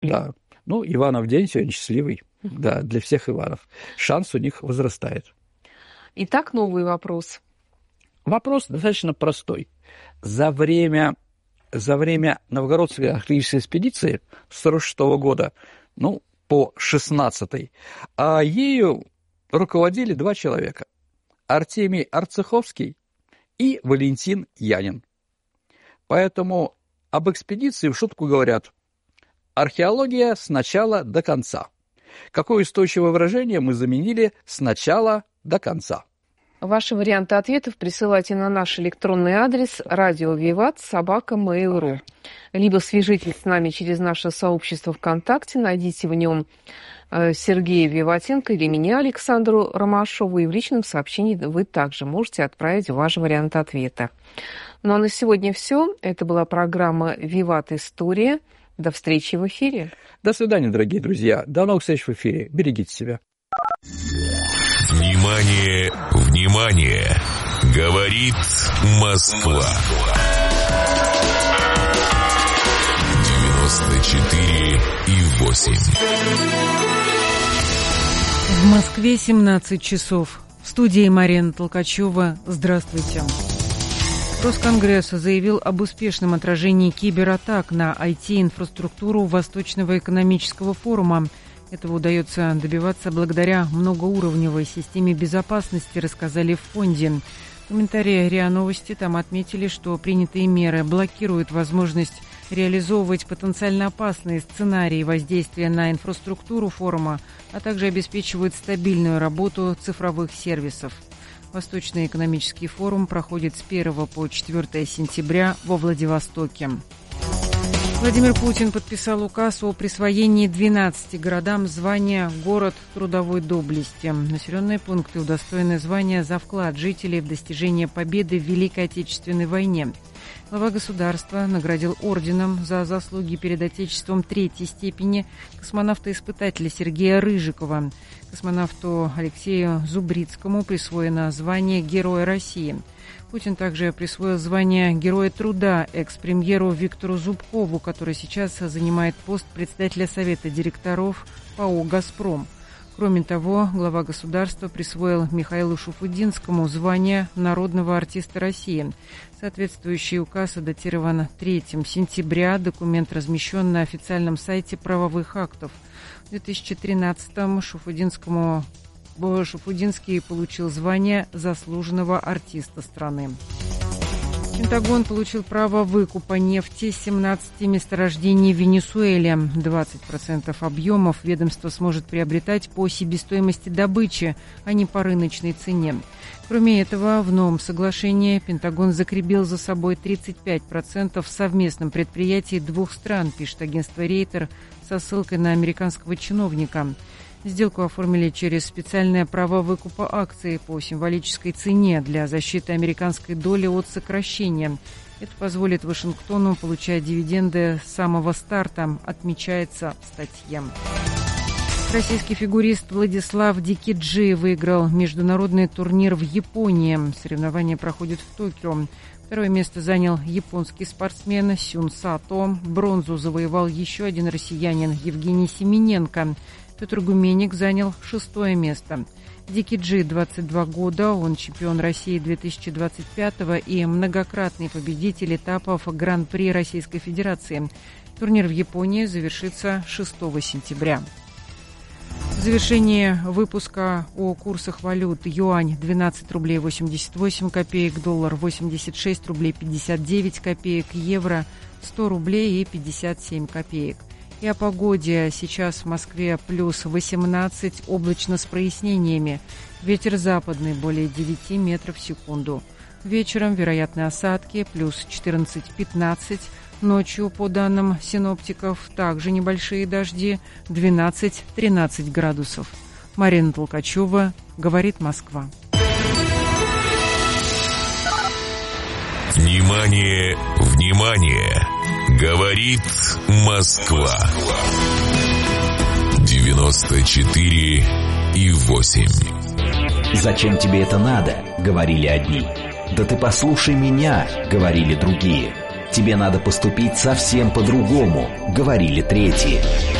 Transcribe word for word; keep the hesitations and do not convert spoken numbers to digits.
Да. Ну, Иванов день сегодня счастливый. Да, для всех Иванов. Шанс у них возрастает. Итак, новый вопрос. Вопрос достаточно простой. За время, за время новгородской археологической экспедиции с сорок шестого года, ну, по шестнадцатый, а ею руководили два человека. Артемий Арцеховский и Валентин Янин. Поэтому об экспедиции в шутку говорят: археология с начала до конца. Какое устойчивое выражение мы заменили с начала до конца? Ваши варианты ответов присылайте на наш электронный адрес радио виват собака мейл точка ру. Либо свяжитесь с нами через наше сообщество ВКонтакте, найдите в нем Сергея Виватенко или меня, Александру Ромашову, и в личном сообщении вы также можете отправить ваш вариант ответа. Ну а на сегодня все. Это была программа «Виват. История». До встречи в эфире. До свидания, дорогие друзья. До новых встреч в эфире. Берегите себя. Внимание, внимание! Говорит Москва. девяносто четыре и восемь. В Москве семнадцать часов. В студии Марина Толкачева. Здравствуйте. Росконгресс заявил об успешном отражении кибератак на ай ти-инфраструктуру Восточного экономического форума. Этого удается добиваться благодаря многоуровневой системе безопасности, рассказали в фонде. В комментарии РИА Новости там отметили, что принятые меры блокируют возможность реализовывать потенциально опасные сценарии воздействия на инфраструктуру форума, а также обеспечивают стабильную работу цифровых сервисов. Восточный экономический форум проходит с первого по четвёртое сентября во Владивостоке. Владимир Путин подписал указ о присвоении двенадцати городам звания «Город трудовой доблести». Населенные пункты удостоены звания за вклад жителей в достижение победы в Великой Отечественной войне. Глава государства наградил орденом за заслуги перед Отечеством третьей степени космонавта-испытателя Сергея Рыжикова. Космонавту Алексею Зубрицкому присвоено звание Героя России. Путин также присвоил звание Героя труда экс-премьеру Виктору Зубкову, который сейчас занимает пост председателя Совета директоров ПАО «Газпром». Кроме того, глава государства присвоил Михаилу Шуфутинскому звание народного артиста России. Соответствующий указ датирован третьего сентября. Документ размещен на официальном сайте правовых актов. В две тысячи тринадцатом Шуфутинскому Шуфутинский получил звание заслуженного артиста страны. Пентагон получил право выкупа нефти с семнадцати месторождений в Венесуэле. двадцать процентов объемов ведомство сможет приобретать по себестоимости добычи, а не по рыночной цене. Кроме этого, в новом соглашении Пентагон закрепил за собой тридцать пять процентов в совместном предприятии двух стран, пишет агентство Рейтер со ссылкой на американского чиновника. Сделку оформили через специальное право выкупа акций по символической цене для защиты американской доли от сокращения. Это позволит Вашингтону получать дивиденды с самого старта, отмечается в статье. Российский фигурист Владислав Дикиджи выиграл международный турнир в Японии. Соревнования проходят в Токио. Второе место занял японский спортсмен Сюн Сато. Бронзу завоевал еще один россиянин Евгений Семененко. Петр Гуменник занял шестое место. Дикиджи, двадцать два года, он чемпион России две тысячи двадцать пятого и многократный победитель этапов Гран-при Российской Федерации. Турнир в Японии завершится шестого сентября. В завершении выпуска о курсах валют: юань двенадцать рублей восемьдесят восемь копеек, доллар восемьдесят шесть рублей пятьдесят девять копеек, евро сто рублей и пятьдесят семь копеек. И о погоде. Сейчас в Москве плюс восемнадцать, облачно с прояснениями. Ветер западный более девяти метров в секунду. Вечером вероятны осадки, плюс четырнадцать-пятнадцать. Ночью, по данным синоптиков, также небольшие дожди, двенадцать-тринадцать градусов. Марина Толкачева, говорит Москва. Внимание, внимание! Говорит Москва. девяносто четыре и восемь. «Зачем тебе это надо?» — говорили одни. «Да ты послушай меня!» — говорили другие. Тебе надо поступить совсем по-другому, говорили третьи.